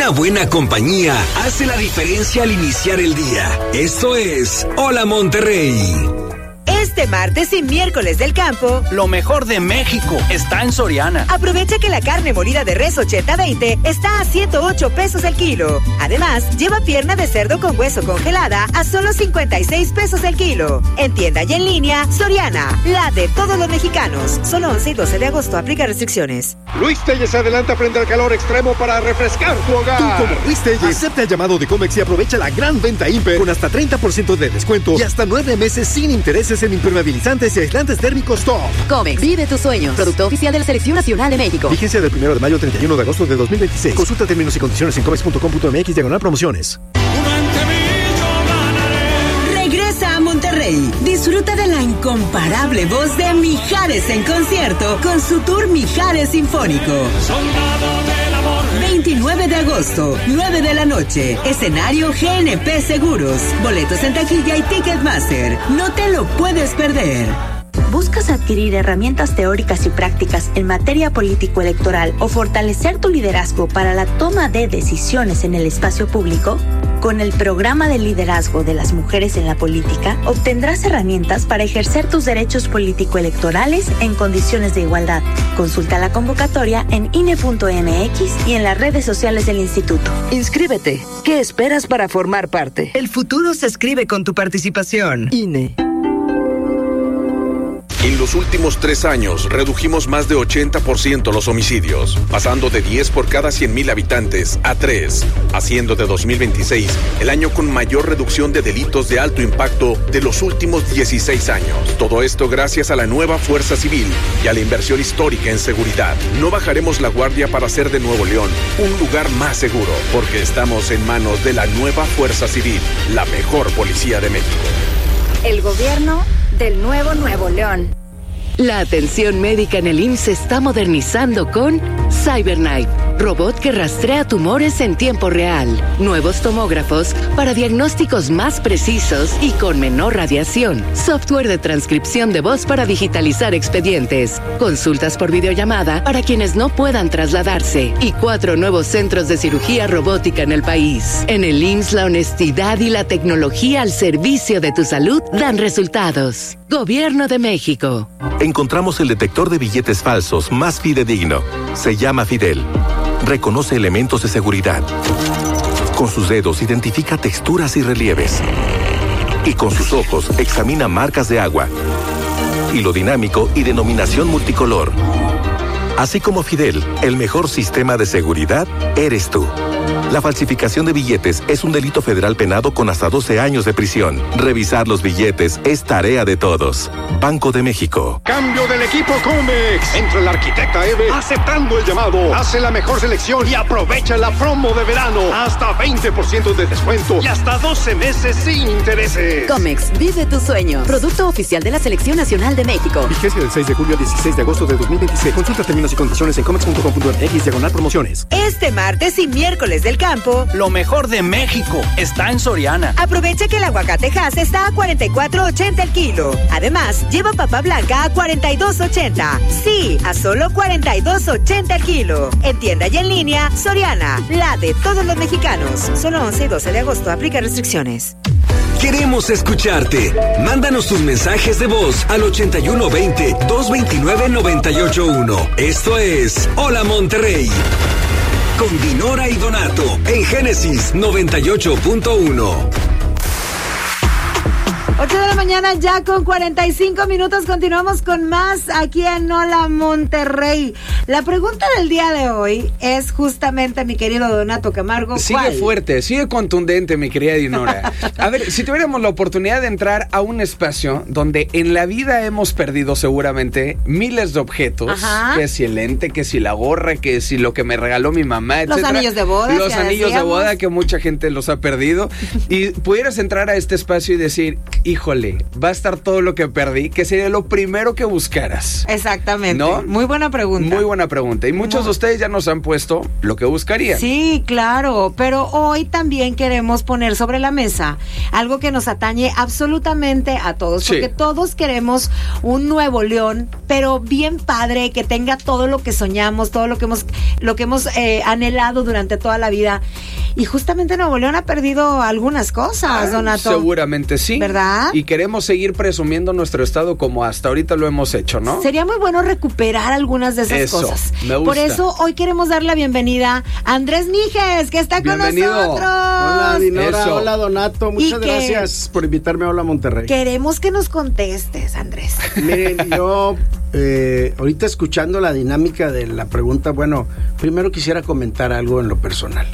Una buena compañía hace la diferencia al iniciar el día. Esto es Hola Monterrey. Este martes y miércoles del campo, lo mejor de México está en Soriana. Aprovecha que la carne molida de res 80-20 está a 108 pesos el kilo. Además, lleva pierna de cerdo con hueso congelada a solo 56 pesos el kilo. En tienda y en línea, Soriana, la de todos los mexicanos. Solo 11 y 12 de agosto, aplica restricciones. Luis Telles se adelanta frente al calor extremo para refrescar tu hogar. Tú como Luis Telles, acepta el llamado de Comex y aprovecha la gran venta Imper con hasta 30% de descuento y hasta 9 meses sin intereses en impermeabilizantes y aislantes térmicos top. Comex, vive tus sueños. Producto oficial de la Selección Nacional de México. Vigencia del 1 de mayo al 31 de agosto de 2026. Consulta términos y condiciones en comex.com.mx/promociones. Regresa a Monterrey. Disfruta de la incomparable voz de Mijares en concierto con su tour Mijares Sinfónico. 29 de agosto, 9 de la noche. Escenario GNP Seguros. Boletos en taquilla y Ticketmaster. No te lo puedes perder. ¿Buscas adquirir herramientas teóricas y prácticas en materia político-electoral o fortalecer tu liderazgo para la toma de decisiones en el espacio público? Con el programa de liderazgo de las mujeres en la política, obtendrás herramientas para ejercer tus derechos político-electorales en condiciones de igualdad. Consulta la convocatoria en INE.mx y en las redes sociales del instituto. Inscríbete. ¿Qué esperas para formar parte? El futuro se escribe con tu participación. INE. En los últimos 3 años, redujimos más de 80% los homicidios, pasando de 10 por cada 100,000 habitantes a 3, haciendo de 2026 el año con mayor reducción de delitos de alto impacto de los últimos 16 años. Todo esto gracias a la nueva Fuerza Civil y a la inversión histórica en seguridad. No bajaremos la guardia para hacer de Nuevo León un lugar más seguro, porque estamos en manos de la nueva Fuerza Civil, la mejor policía de México. El gobierno del nuevo Nuevo León. La atención médica en el IMSS se está modernizando con CyberKnife, robot que rastrea tumores en tiempo real, nuevos tomógrafos para diagnósticos más precisos y con menor radiación, software de transcripción de voz para digitalizar expedientes, consultas por videollamada para quienes no puedan trasladarse y 4 nuevos centros de cirugía robótica en el país. En el IMSS, la honestidad y la tecnología al servicio de tu salud dan resultados. Gobierno de México. Encontramos el detector de billetes falsos más fidedigno. Se llama Fidel. Reconoce elementos de seguridad. Con sus dedos identifica texturas y relieves. Y con sus ojos examina marcas de agua. Hilo dinámico y denominación multicolor. Así como Fidel, el mejor sistema de seguridad eres tú. La falsificación de billetes es un delito federal penado con hasta 12 años de prisión. Revisar los billetes es tarea de todos. Banco de México. Cambio del equipo Comex. Entra la arquitecta Eve aceptando el llamado. Hace la mejor selección y aprovecha la promo de verano. Hasta 20% de descuento y hasta 12 meses sin intereses. Comex, vive tu sueño. Producto oficial de la Selección Nacional de México. Vigencia del 6 de julio al 16 de agosto de 2026. Consulta términos y condiciones en comex.com.mx/promociones. Este martes y miércoles del campo, lo mejor de México está en Soriana. Aprovecha que el aguacate Hass está a 44.80 el kilo. Además, lleva papa blanca a 42.80. Sí, a solo 42.80 el kilo. En tienda y en línea, Soriana, la de todos los mexicanos. Solo 11 y 12 de agosto, aplica restricciones. Queremos escucharte. Mándanos tus mensajes de voz al 8120-229-981. Esto es Hola Monterrey. Con Dinora y Donato en Génesis 98.1. 8 de la mañana ya con 45 minutos. Continuamos con más aquí en Hola Monterrey. La pregunta del día de hoy es justamente, mi querido Donato Camargo, sigue ¿cuál? Fuerte, sigue contundente, mi querida Dinora. A ver, si tuviéramos la oportunidad de entrar a un espacio donde en la vida hemos perdido seguramente miles de objetos, ajá, que si el lente, que si la gorra, que si lo que me regaló mi mamá, los etcétera. Anillos de boda, los anillos de boda, que mucha gente los ha perdido, y pudieras entrar a este espacio y decir, híjole, va a estar todo lo que perdí, que sería lo primero que buscaras. Exactamente, ¿no? Muy buena pregunta. Muy buena buena pregunta. Y muchos de ustedes ya nos han puesto lo que buscarían. Sí, claro, pero hoy también queremos poner sobre la mesa algo que nos atañe absolutamente a todos, porque todos queremos un Nuevo León, pero bien padre, que tenga todo lo que soñamos, todo lo que hemos anhelado durante toda la vida. Y justamente Nuevo León ha perdido algunas cosas, Donato. Seguramente sí. ¿Verdad? Y queremos seguir presumiendo nuestro estado como hasta ahorita lo hemos hecho, ¿no? Sería muy bueno recuperar algunas de esas cosas. Me gusta. Por eso hoy queremos dar la bienvenida a Andrés Mijes, que está con nosotros. Hola, Dinora. Hola, Donato. Muchas gracias por invitarme a Hola Monterrey. Queremos que nos contestes, Andrés. Miren, yo ahorita escuchando la dinámica de la pregunta, bueno, primero quisiera comentar algo en lo personal.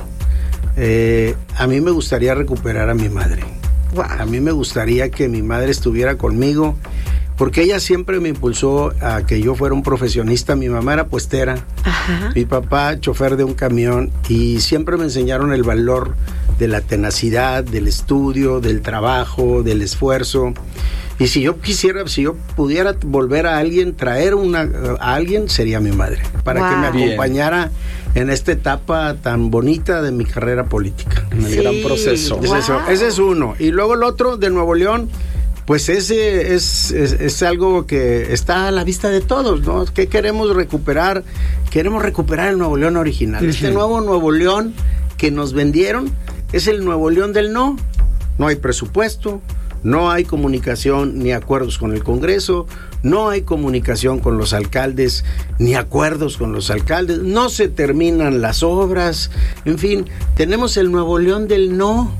A mí me gustaría recuperar a mi madre. Wow. A mí me gustaría que mi madre estuviera conmigo, porque ella siempre me impulsó a que yo fuera un profesionista. Mi mamá era puestera, mi papá chofer de un camión, y siempre me enseñaron el valor de la tenacidad, del estudio, del trabajo, del esfuerzo. Y si yo pudiera volver a alguien, traer a alguien, sería mi madre, para que me acompañara en esta etapa tan bonita de mi carrera política. En el gran proceso. Ese es uno. Y luego el otro, de Nuevo León, pues ese es algo que está a la vista de todos, ¿no? ¿Qué queremos recuperar? Queremos recuperar el Nuevo León original. Este nuevo Nuevo León que nos vendieron es el Nuevo León del no. No hay presupuesto, no hay comunicación ni acuerdos con el Congreso, no hay comunicación con los alcaldes ni acuerdos con los alcaldes, no se terminan las obras, en fin, tenemos el Nuevo León del no,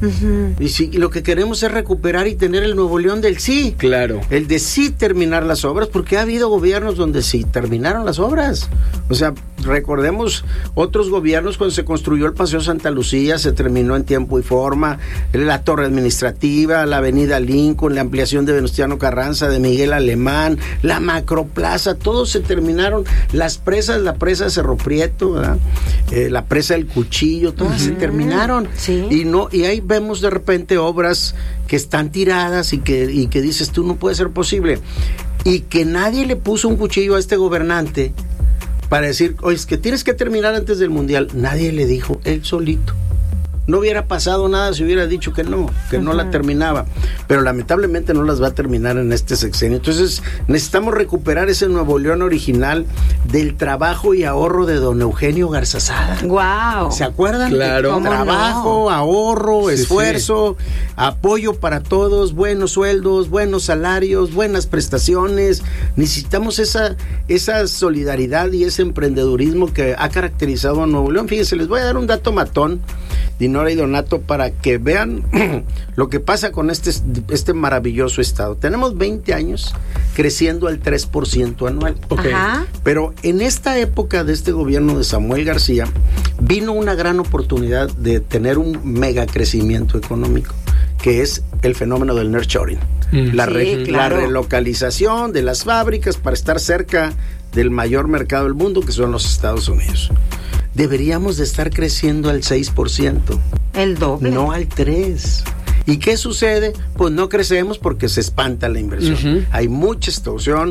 y lo que queremos es recuperar y tener el Nuevo León del sí. Claro. El de sí terminar las obras, porque ha habido gobiernos donde sí terminaron las obras. O sea, recordemos otros gobiernos cuando se construyó el Paseo Santa Lucía, se terminó en tiempo y forma, la torre administrativa, la avenida Lincoln, la ampliación de Venustiano Carranza, de Miguel Alemán, la Macroplaza, todos se terminaron. Las presas, la presa Cerro Prieto, ¿verdad? La presa del Cuchillo, todas se terminaron. Sí. Y ahí vemos de repente obras que están tiradas y que dices tú, no puede ser posible. Y que nadie le puso un cuchillo a este gobernante para decir, oye, es que tienes que terminar antes del Mundial. Nadie le dijo, él solito. No hubiera pasado nada si hubiera dicho que no la terminaba, pero lamentablemente no las va a terminar en este sexenio. Entonces necesitamos recuperar ese Nuevo León original del trabajo y ahorro de don Eugenio Garzazada. Wow. ¿Se acuerdan? Claro. Trabajo, ahorro, esfuerzo, apoyo para todos, buenos sueldos, buenos salarios, buenas prestaciones. Necesitamos esa solidaridad y ese emprendedurismo que ha caracterizado a Nuevo León. Fíjense, les voy a dar un dato matón, Dinora y Donato, para que vean lo que pasa con este maravilloso estado. Tenemos 20 años creciendo al 3% anual. Okay. Pero en esta época de este gobierno de Samuel García vino una gran oportunidad de tener un mega crecimiento económico, que es el fenómeno del nearshoring. La relocalización de las fábricas para estar cerca del mayor mercado del mundo, que son los Estados Unidos. Deberíamos de estar creciendo al 6%. El doble. No al 3%. ¿Y qué sucede? Pues no crecemos porque se espanta la inversión. Hay mucha extorsión.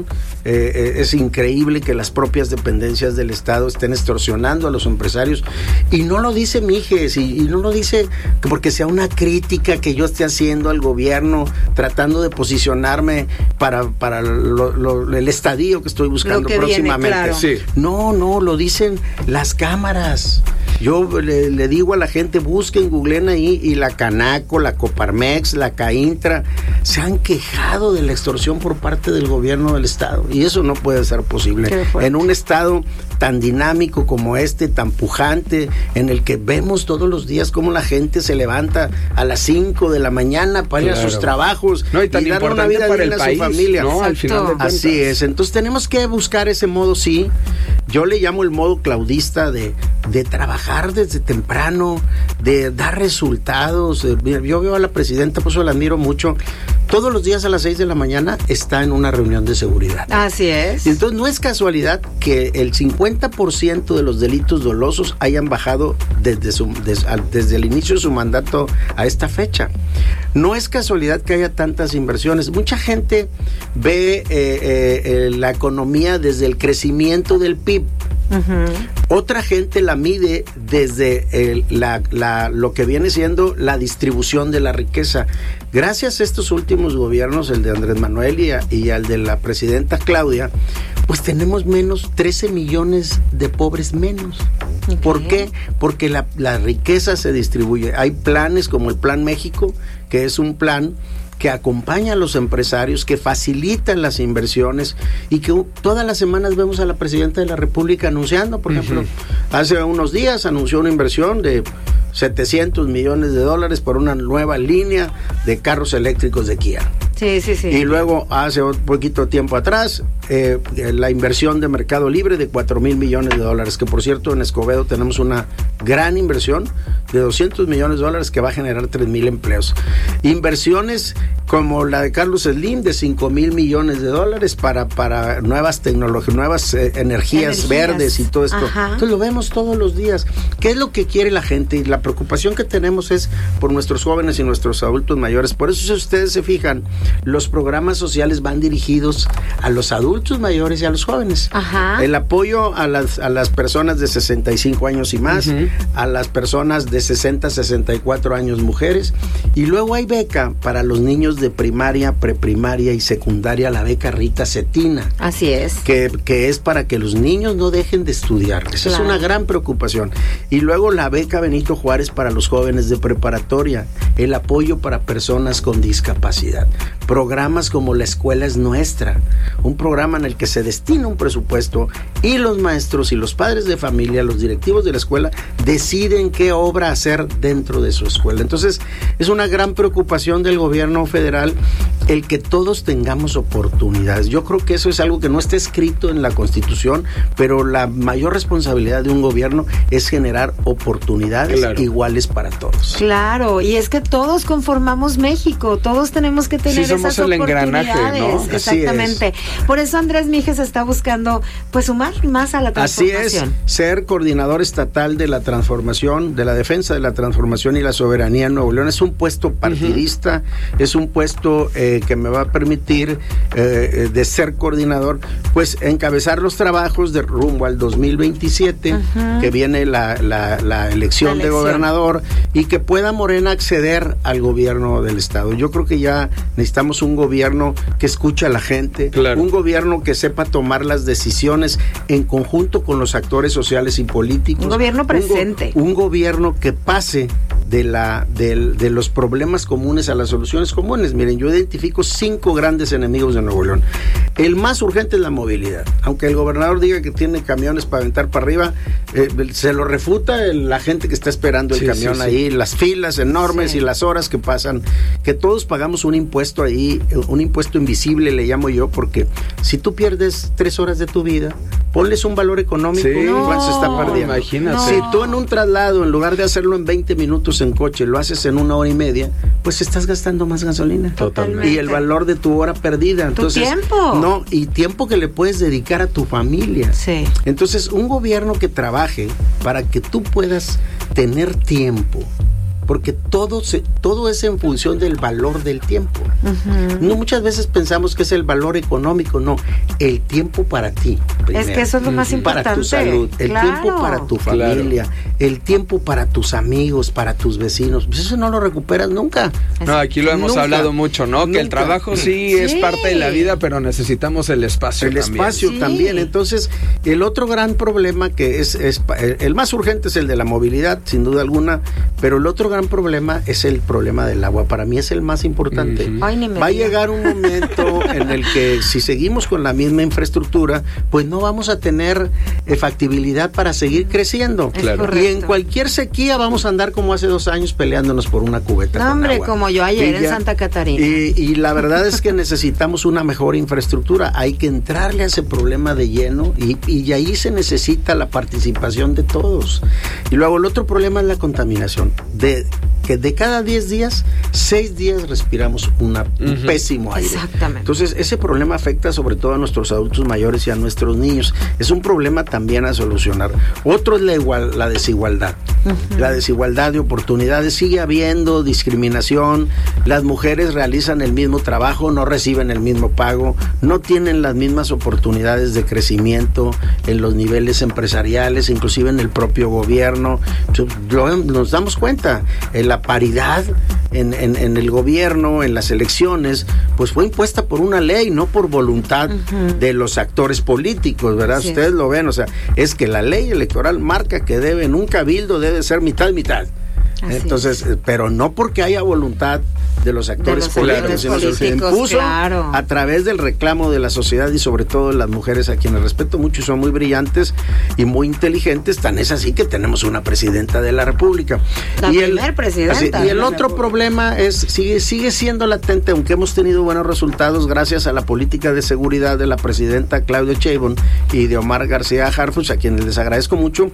Es increíble que las propias dependencias del Estado estén extorsionando a los empresarios. Y no lo dice Mijes, y no lo dice porque sea una crítica que yo esté haciendo al gobierno, tratando de posicionarme para el estadio que estoy buscando próximamente. Viene, claro. Sí. No, lo dicen las cámaras. Yo le digo a la gente, busquen, googleen ahí, y la Canaco, la Coparmex, la Caintra, se han quejado de la extorsión por parte del gobierno del Estado, y eso no puede ser posible en un Estado tan dinámico como este, tan pujante, en el que vemos todos los días cómo la gente se levanta a las 5 de la mañana para ir a sus trabajos y darle una vida digna a su familia. ¿No? Al final de cuentas. Así es, entonces tenemos que buscar ese modo, sí. Yo le llamo el modo claudista de trabajar desde temprano, de dar resultados. Yo veo a la presidenta, pues la admiro mucho. Todos los días a las 6 de la mañana está en una reunión de seguridad. Así es. Y entonces no es casualidad que el 50% de los delitos dolosos hayan bajado desde el inicio de su mandato a esta fecha. No es casualidad que haya tantas inversiones. Mucha gente ve la economía desde el crecimiento del PIB. Otra gente la mide desde lo que viene siendo la distribución de la riqueza. Gracias a estos últimos gobiernos, el de Andrés Manuel y al de la presidenta Claudia, pues tenemos 13 millones de pobres menos. Okay. ¿Por qué? Porque la riqueza se distribuye. Hay planes como el Plan México, que es un plan que acompaña a los empresarios, que facilitan las inversiones y que todas las semanas vemos a la presidenta de la República anunciando. Por ejemplo, hace unos días anunció una inversión de $700 millones por una nueva línea de carros eléctricos de Kia. Sí. Y luego, hace un poquito tiempo atrás, la inversión de Mercado Libre de $4,000 millones, que por cierto en Escobedo tenemos una gran inversión de $200 millones que va a generar 3,000 empleos. Inversiones como la de Carlos Slim de $5,000 millones para nuevas tecnologías, nuevas energías verdes y todo esto. Entonces lo vemos todos los días. ¿Qué es lo que quiere la gente? Y la preocupación que tenemos es por nuestros jóvenes y nuestros adultos mayores. Por eso, si ustedes se fijan, los programas sociales van dirigidos a los adultos mayores y a los jóvenes. El apoyo a las personas de 65 años y más, a las personas de 60 a 64 años mujeres, y luego hay beca para los niños de primaria, preprimaria y secundaria, la beca Rita Cetina. Así es. Que es para que los niños no dejen de estudiar. Esa es una gran preocupación. Y luego la beca Benito Juárez para los jóvenes de preparatoria, el apoyo para personas con discapacidad. Programas como La Escuela es Nuestra, un programa en el que se destina un presupuesto y los maestros y los padres de familia, los directivos de la escuela, deciden qué obra hacer dentro de su escuela. Entonces, es una gran preocupación del gobierno federal el que todos tengamos oportunidades. Yo creo que eso es algo que no está escrito en la Constitución, pero la mayor responsabilidad de un gobierno es generar oportunidades iguales para todos. Claro, y es que todos conformamos México, todos tenemos que tener esas oportunidades. Engranaje, ¿no? Exactamente. Por eso Andrés Mijes está buscando sumar más a la transformación. Así es, ser coordinador estatal de la transformación, de la defensa de la transformación y la soberanía en Nuevo León. Es un puesto partidista, es un puesto que me va a permitir de ser coordinador, encabezar los trabajos de rumbo al 2027, que viene la elección de gobernador, y que pueda Morena acceder al gobierno del estado. Yo creo que ya necesitamos un gobierno que escuche a la gente, un gobierno que sepa tomar las decisiones en conjunto con los actores sociales y políticos. Un gobierno presente. Un gobierno que pase de los problemas comunes a las soluciones comunes. Miren, yo identifico 5 grandes enemigos de Nuevo León. El más urgente es la movilidad. Aunque el gobernador diga que tiene camiones para aventar para arriba, se lo refuta la gente que está esperando el camión ahí, las filas enormes y las horas que pasan, que todos pagamos un impuesto ahí, un impuesto invisible le llamo yo, porque si tú pierdes 3 horas de tu vida, ponles un valor económico, igual se está perdiendo. Imagínate. Si tú en un traslado, en lugar de hacerlo en 20 minutos en coche, lo haces en 1 hora y media, pues estás gastando más gasolina. Totalmente. Y el valor de tu hora perdida. Entonces, tu tiempo. Y tiempo que le puedes dedicar a tu familia. Sí. Entonces, un gobierno que trabaje para que tú puedas tener tiempo, porque todo es en función del valor del tiempo. No, muchas veces pensamos que es el valor económico, no, el tiempo para ti primero. Es que eso es lo más importante. Para tu salud, el tiempo para tu familia, el tiempo para tus amigos, para tus vecinos. Pues eso no lo recuperas nunca. No, aquí lo hemos hablado mucho, ¿no? Que el trabajo sí es parte de la vida, pero necesitamos el espacio también. Espacio también. Entonces, el otro gran problema que es el más urgente es el de la movilidad, sin duda alguna, pero el otro gran problema es el problema del agua. Para mí es el más importante. Va a llegar un momento en el que si seguimos con la misma infraestructura, pues no vamos a tener factibilidad para seguir creciendo. Y en cualquier sequía vamos a andar como hace 2 años peleándonos por una cubeta. No, hombre, como yo ayer en Santa Catarina. Y la verdad es que necesitamos una mejor infraestructura. Hay que entrarle a ese problema de lleno y ahí se necesita la participación de todos. Y luego el otro problema es la contaminación. Que de cada 10 días, 6 días respiramos un pésimo aire. Exactamente. Entonces, ese problema afecta sobre todo a nuestros adultos mayores y a nuestros niños. Es un problema también a solucionar. Otro es la desigualdad. la desigualdad de oportunidades, sigue habiendo discriminación, las mujeres realizan el mismo trabajo, no reciben el mismo pago, no tienen las mismas oportunidades de crecimiento en los niveles empresariales, inclusive en el propio gobierno. Nos damos cuenta, la paridad en el gobierno, en las elecciones, pues fue impuesta por una ley, no por voluntad de los actores políticos, ¿verdad? Sí. Ustedes lo ven, o sea, es que la ley electoral marca que en un cabildo debe ser mitad. Entonces, pero no porque haya voluntad de los actores políticos, sino se impuso a través del reclamo de la sociedad y sobre todo de las mujeres, a quienes respeto mucho y son muy brillantes y muy inteligentes. Tan es así que tenemos una presidenta de la República. La primer presidenta. Y el otro problema es, sigue siendo latente, aunque hemos tenido buenos resultados gracias a la política de seguridad de la presidenta Claudia Sheinbaum y de Omar García Harfuch, a quienes les agradezco mucho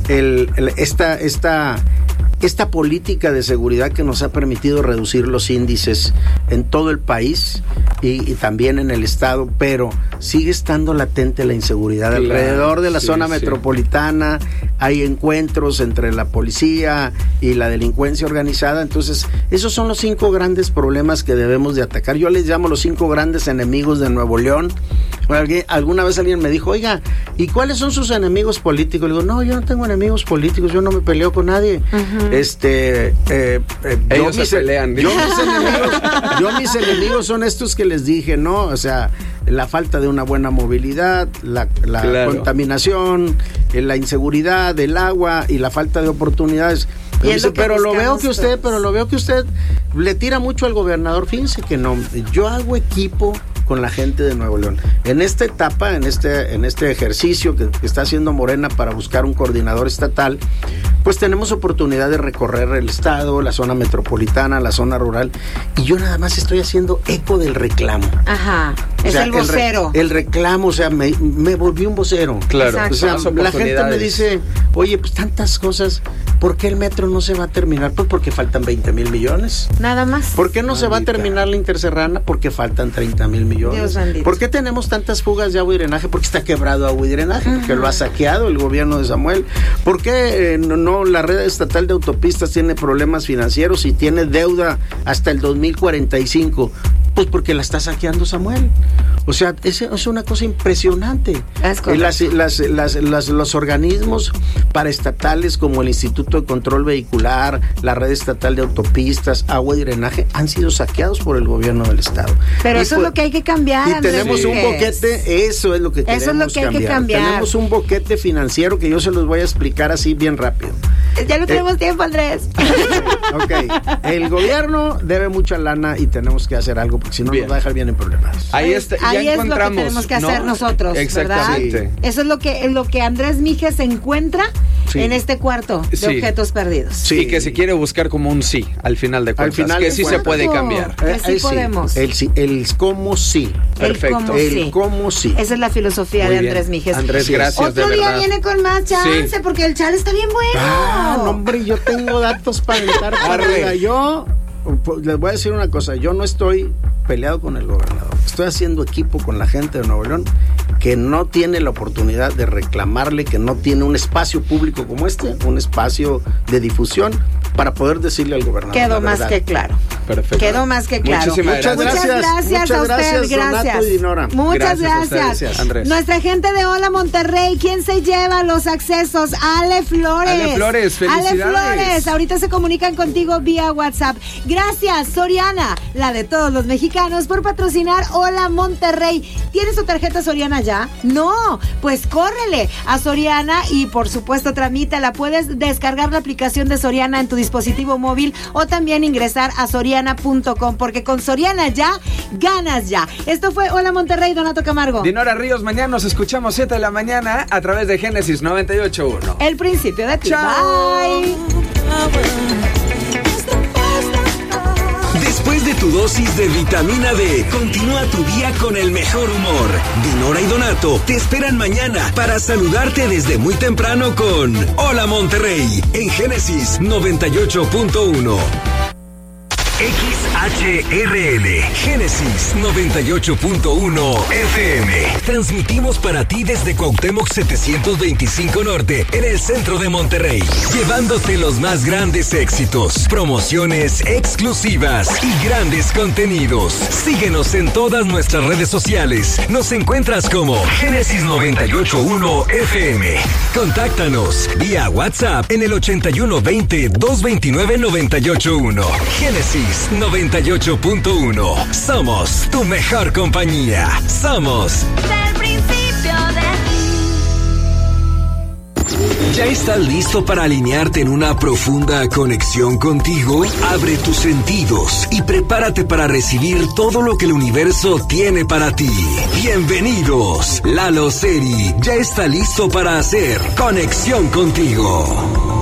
esta política de seguridad que nos ha permitido reducir los índices en todo el país y también en el estado, pero sigue estando latente la inseguridad alrededor de la zona metropolitana. Hay encuentros entre la policía y la delincuencia organizada. Entonces, esos son los 5 grandes problemas que debemos de atacar. Yo les llamo los 5 grandes enemigos de Nuevo León. Alguna vez alguien me dijo, oiga, ¿y cuáles son sus enemigos políticos? Le digo, no, yo no tengo enemigos políticos, yo no me peleo con nadie. Ellos se pelean. Mis enemigos son estos que les dije, ¿no? O sea, la falta de una buena movilidad, la contaminación, la inseguridad, el agua y la falta de oportunidades. Pero lo veo que usted le tira mucho al gobernador. Fíjense que no, yo hago equipo con la gente de Nuevo León. En esta etapa, en este ejercicio que está haciendo Morena para buscar un coordinador estatal, pues tenemos oportunidad de recorrer el estado, la zona metropolitana, la zona rural, y yo nada más estoy haciendo eco del reclamo. Ajá, es el vocero. El reclamo, o sea, me volví un vocero. Claro. O sea, la gente me dice, oye, pues tantas cosas, ¿por qué el metro no se va a terminar? Pues porque faltan 20,000 millones. Nada más. ¿Por qué no se va a terminar la interserrana? Porque faltan 30,000 millones. Dios bendito. ¿Por qué tenemos tantas fugas de agua y drenaje? Porque está quebrado agua y drenaje, porque lo ha saqueado el gobierno de Samuel. ¿Por qué no la red estatal de autopistas tiene problemas financieros y tiene deuda hasta el 2045? Pues porque la está saqueando Samuel. O sea, es una cosa impresionante. Los organismos paraestatales como el Instituto de Control Vehicular, la red estatal de autopistas, agua y drenaje han sido saqueados por el gobierno del estado. Pero eso es lo que hay que cambiar. Y tenemos un boquete, eso es lo que queremos cambiar. Eso es lo que hay que cambiar. Tenemos un boquete financiero que yo se los voy a explicar así bien rápido. Ya no tenemos tiempo, Andrés. Ok, el gobierno debe mucha lana y tenemos que hacer algo porque si no nos va a dejar bien en problemas. Ahí es lo que tenemos que hacer nosotros, exactamente. ¿Verdad? Eso es lo que Andrés Mijes encuentra en este cuarto de objetos perdidos. Sí, y que se quiere buscar como un sí al final de cuentas, que sí se puede cambiar. Que sí podemos. El cómo sí. Perfecto. El cómo sí. Esa es la filosofía de Andrés Mijes. Andrés, gracias. Otro día viene con más chance porque el chal está bien bueno. No, hombre, yo tengo datos para aventar para arriba. Yo les voy a decir una cosa, yo no estoy peleado con el gobernador, estoy haciendo equipo con la gente de Nuevo León que no tiene la oportunidad de reclamarle, que no tiene un espacio público como un espacio de difusión para poder decirle al gobernador. Quedó más que claro. Perfecto. Quedó más que claro. Muchas gracias a usted, gracias. Y Dinora. Muchas gracias. Andrés. Nuestra gente de Hola Monterrey, ¿quién se lleva los accesos? Ale Flores. Ale Flores, felicidades. Ale Flores, ahorita se comunican contigo vía WhatsApp. Gracias, Soriana, la de todos los mexicanos, por patrocinar Hola Monterrey. ¿Tienes tu tarjeta Soriana ya? No, pues córrele a Soriana y por supuesto tramítala. Puedes descargar la aplicación de Soriana en tu dispositivo móvil o también ingresar a soriana.com porque con Soriana ya ganas ya. Esto fue Hola Monterrey, Donato Camargo. Dinora Ríos, mañana nos escuchamos 7 de la mañana a través de Génesis 98.1. El principio de ti. Bye. Después de tu dosis de vitamina D, continúa tu día con el mejor humor. Dinora y Donato te esperan mañana para saludarte desde muy temprano con Hola Monterrey en Génesis 98.1. HRL, Génesis 98.1 FM. Transmitimos para ti desde Cuauhtémoc 725 Norte, en el centro de Monterrey, llevándote los más grandes éxitos, promociones exclusivas y grandes contenidos. Síguenos en todas nuestras redes sociales. Nos encuentras como Génesis 98.1 FM. Contáctanos vía WhatsApp en el 8120-229-981. Génesis 98.1. Somos tu mejor compañía. Somos del principio de ¿Ya estás listo para alinearte en una profunda conexión contigo? Abre tus sentidos y prepárate para recibir todo lo que el universo tiene para ti. Bienvenidos. Lalo Seri ya está listo para hacer conexión contigo.